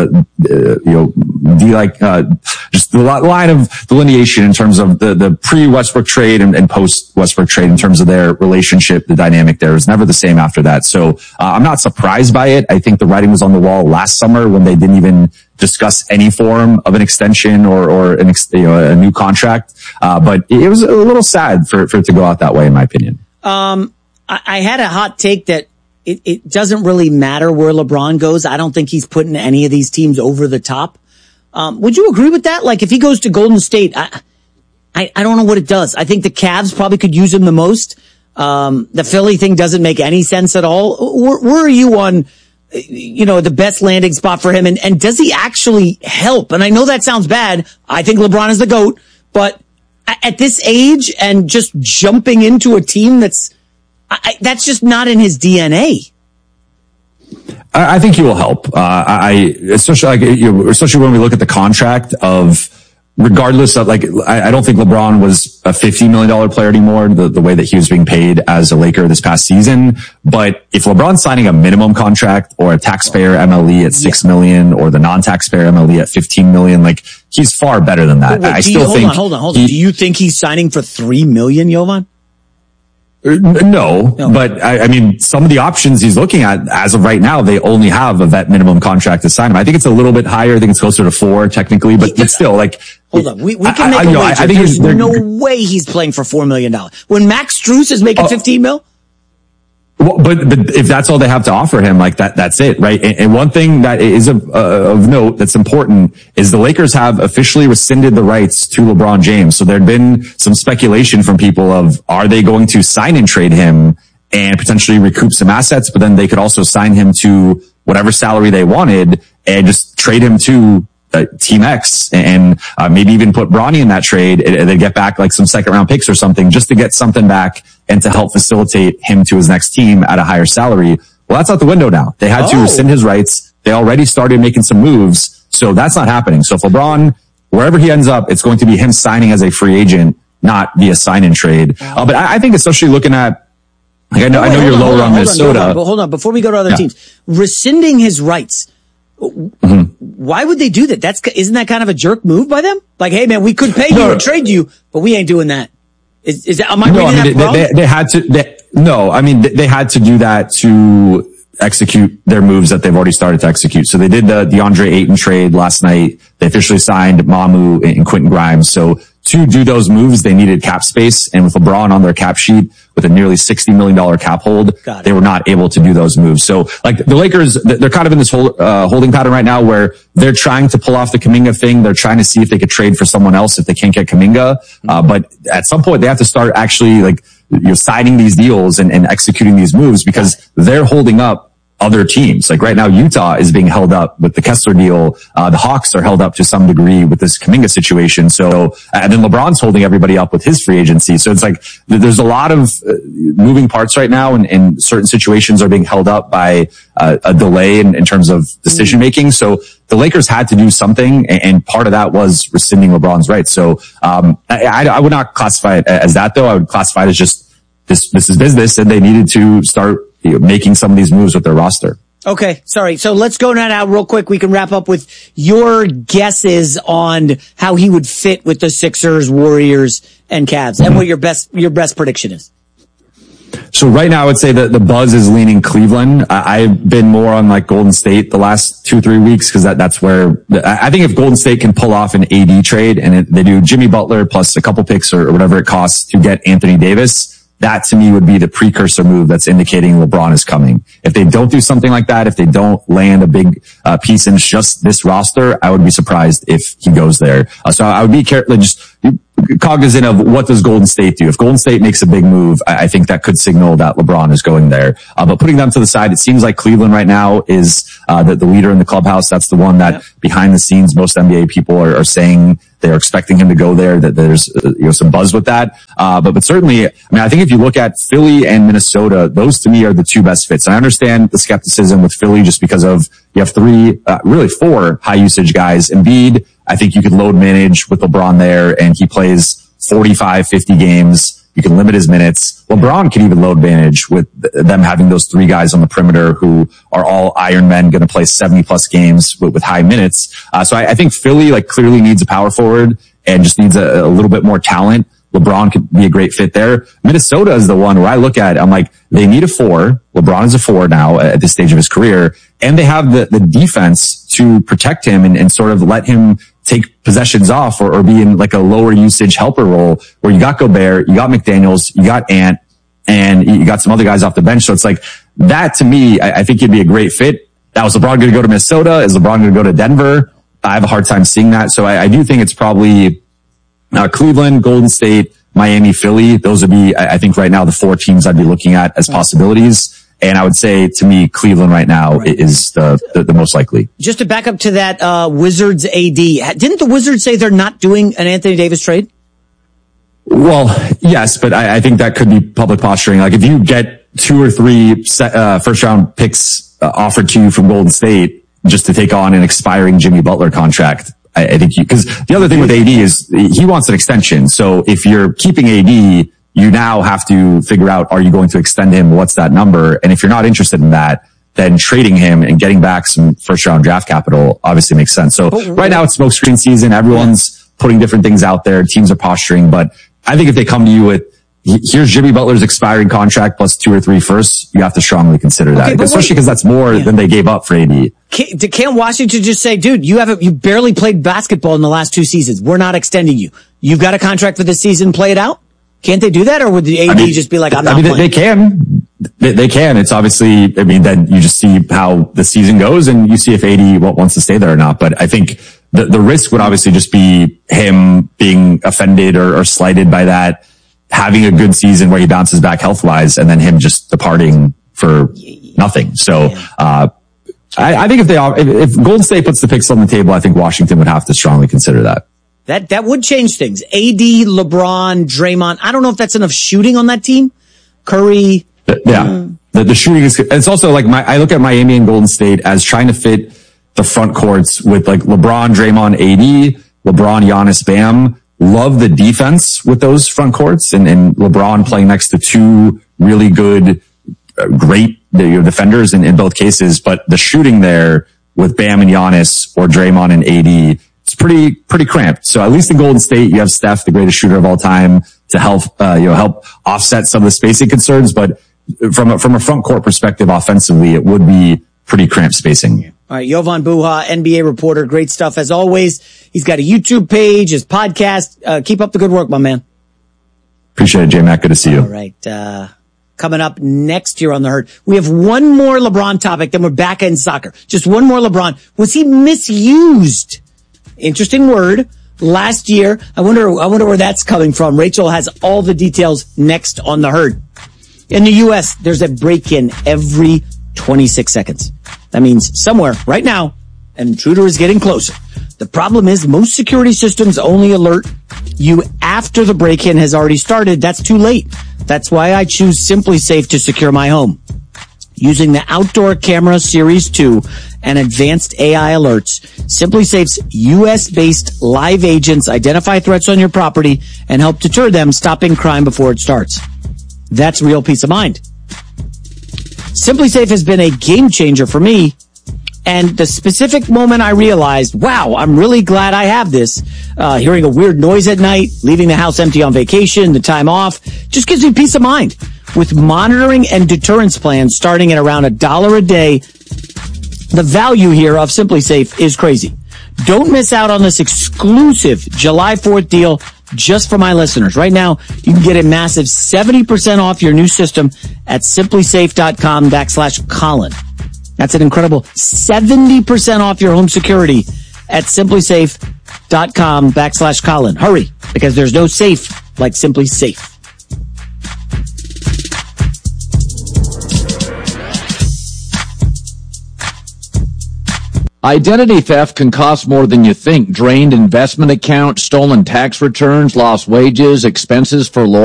Speaker 5: just the line of delineation in terms of the pre-Westbrook trade and post-Westbrook trade in terms of their relationship. The dynamic there was never the same after that. So, I'm not surprised by it. I think the writing was on the wall last summer when they didn't even discuss any form of an extension or a new contract. But it was a little sad for it to go out that way, in my opinion.
Speaker 2: I had a hot take that it doesn't really matter where LeBron goes. I don't think he's putting any of these teams over the top. Would you agree with that? Like if he goes to Golden State, I don't know what it does. I think the Cavs probably could use him the most. The Philly thing doesn't make any sense at all. Where are you on, the best landing spot for him? And does he actually help? And I know that sounds bad. I think LeBron is the GOAT, but at this age and just jumping into a team that's just not in his DNA.
Speaker 5: I think he will help. Especially when we look at the contract of, regardless of I don't think LeBron was a $50 million player anymore, the way that he was being paid as a Laker this past season. But if LeBron's signing a minimum contract or a taxpayer MLE at $6 million or the non-taxpayer MLE at $15 million, he's far better than that.
Speaker 2: Hold on. Do you think he's signing for $3 million, Jovan?
Speaker 5: No, but I mean, some of the options he's looking at as of right now, they only have a vet minimum contract to sign him. I think it's a little bit higher. I think it's closer to 4 technically, but still
Speaker 2: hold on. We can make a wager. I think there's no way he's playing for $4 million. When Max Strus is making 15 mil?
Speaker 5: Well, but if that's all they have to offer him, that's it, right? And one thing that is of note that's important is the Lakers have officially rescinded the rights to LeBron James. So there'd been some speculation from people of, are they going to sign and trade him and potentially recoup some assets, but then they could also sign him to whatever salary they wanted and just trade him to Team X and maybe even put Bronny in that trade and then get back some second round picks or something just to get something back and to help facilitate him to his next team at a higher salary. Well, that's out the window now. They had to rescind his rights. They already started making some moves. So that's not happening. So if LeBron, wherever he ends up, it's going to be him signing as a free agent, not via sign and trade. But I think especially looking at, I know you're lower on Minnesota.
Speaker 2: Hold on. Before we go to other teams, rescinding his rights. Mm-hmm. Why would they do that? Isn't that kind of a jerk move by them? Like, hey man, we could pay you and trade you, but we ain't doing that. Is that, am I reading that wrong?
Speaker 5: They had to, they had to do that to execute their moves that they've already started to execute. So they did the DeAndre Ayton trade last night. They officially signed Mamu and Quentin Grimes. So to do those moves, they needed cap space. And with LeBron on their cap sheet with a nearly $60 million cap hold, they were not able to do those moves. So the Lakers, they're kind of in this holding pattern right now where they're trying to pull off the Kuminga thing. They're trying to see if they could trade for someone else if they can't get Kuminga. But at some point they have to start actually signing these deals and executing these moves because they're holding up other teams. Like right now, Utah is being held up with the Kessler deal. The Hawks are held up to some degree with this Kuminga situation. So, and then LeBron's holding everybody up with his free agency. So it's like there's a lot of moving parts right now, and certain situations are being held up by a delay in terms of decision making. So the Lakers had to do something, and part of that was rescinding LeBron's rights. So I would not classify it as that, though. I would classify it as just this is business, and they needed to start making some of these moves with their roster.
Speaker 2: Okay, sorry. So let's go now real quick. We can wrap up with your guesses on how he would fit with the Sixers, Warriors, and Cavs, and what your best prediction is.
Speaker 5: So right now, I would say that the buzz is leaning Cleveland. I've been more on like Golden State the last 2-3 weeks because that's where I think if Golden State can pull off an AD trade and they do Jimmy Butler plus a couple picks or whatever it costs to get Anthony Davis, that to me would be the precursor move that's indicating LeBron is coming. If they don't do something like that, if they don't land a big piece in just this roster, I would be surprised if he goes there. So I would be careful, just cognizant of what does Golden State do. If Golden State makes a big move, I think that could signal that LeBron is going there. But putting them to the side, it seems like Cleveland right now is the leader in the clubhouse. That's the one that behind the scenes, most NBA people are saying they're expecting him to go there, that there's some buzz with that. But certainly, I mean, I think if you look at Philly and Minnesota, those to me are the two best fits. And I understand the skepticism with Philly just because of you have really four high usage guys. Embiid, I think you could load manage with LeBron there, and he plays 45, 50 games. You can limit his minutes. LeBron can even load manage with them having those three guys on the perimeter who are all Iron Men, going to play 70 plus games with high minutes. So I think Philly clearly needs a power forward and just needs a little bit more talent. LeBron could be a great fit there. Minnesota is the one where I look at it, I'm like, they need a 4. LeBron is a 4 now at this stage of his career, and they have the defense to protect him and sort of let him take possessions off or be in like a lower usage helper role where you got Gobert, you got McDaniels, you got Ant, and you got some other guys off the bench. So it's like that to me, I think it'd be a great fit. Now, is LeBron going to go to Minnesota? Is LeBron going to go to Denver? I have a hard time seeing that. So I do think it's probably Cleveland, Golden State, Miami, Philly. Those would be, I think right now, the 4 teams I'd be looking at as possibilities. And I would say, to me, Cleveland right now is the most likely.
Speaker 2: Just to back up to that, Wizards AD. Didn't the Wizards say they're not doing an Anthony Davis trade?
Speaker 5: Well, yes, but I think that could be public posturing. Like if you get 2 or 3 first round picks offered to you from Golden State just to take on an expiring Jimmy Butler contract, I think because the other thing with AD is he wants an extension. So if you're keeping AD, you now have to figure out, are you going to extend him? What's that number? And if you're not interested in that, then trading him and getting back some first round draft capital obviously makes sense. So right now it's smokescreen season. Everyone's putting different things out there. Teams are posturing, but I think if they come to you with, here's Jimmy Butler's expiring contract plus 2 or 3 firsts, you have to strongly consider that, especially because that's more than they gave up for AD.
Speaker 2: Can't Washington just say, dude, you barely played basketball in the last 2 seasons. We're not extending you. You've got a contract for this season. Play it out. Can't they do that? Or would the AD just be like, I'm not playing?
Speaker 5: They can. They can. It's obviously, then you just see how the season goes and you see if AD wants to stay there or not. But I think the risk would obviously just be him being offended or slighted by that, having a good season where he bounces back health-wise, and then him just departing for nothing. So, I think if Golden State puts the picks on the table, I think Washington would have to strongly consider that.
Speaker 2: That would change things. AD, LeBron, Draymond. I don't know if that's enough shooting on that team. Curry.
Speaker 5: Yeah. The shooting is, it's also like I look at Miami and Golden State as trying to fit the front courts with like LeBron, Draymond, AD, LeBron, Giannis, Bam. Love the defense with those front courts and LeBron playing next to 2 really good, great defenders in both cases. But the shooting there with Bam and Giannis or Draymond and AD, it's pretty cramped. So at least in Golden State, you have Steph, the greatest shooter of all time, to help offset some of the spacing concerns. But from a front court perspective, offensively, it would be pretty cramped spacing.
Speaker 2: All right, Jovan Buha, NBA reporter, great stuff as always. He's got a YouTube page, his podcast. Keep up the good work, my man.
Speaker 5: Appreciate it, J-Mac. Good to see you.
Speaker 2: All right, coming up next year on The Herd, we have one more LeBron topic, then we're back in soccer. Just one more LeBron. Was he misused? Interesting word. Last year, I wonder where that's coming from. Rachel has all the details next on The Herd. In the U.S., there's a break-in every 26 seconds. That means somewhere right now, an intruder is getting closer. The problem is most security systems only alert you after the break-in has already started. That's too late. That's why I choose SimpliSafe to secure my home. Using the Outdoor Camera Series 2 and advanced AI alerts, SimpliSafe's U.S.-based live agents identify threats on your property and help deter them, stopping crime before it starts. That's real peace of mind. SimpliSafe has been a game changer for me, and the specific moment I realized, wow, I'm really glad I have this, hearing a weird noise at night, leaving the house empty on vacation, the time off, just gives me peace of mind. With monitoring and deterrence plans starting at around $1 a day, the value here of SimpliSafe is crazy. Don't miss out on this exclusive July 4th deal just for my listeners. Right now, you can get a massive 70% off your new system at SimpliSafe.com/Colin. That's an incredible 70% off your home security at SimpliSafe.com/Colin. Hurry, because there's no safe like SimpliSafe.
Speaker 6: Identity theft can cost more than you think. Drained investment accounts, stolen tax returns, lost wages, expenses for lawyers.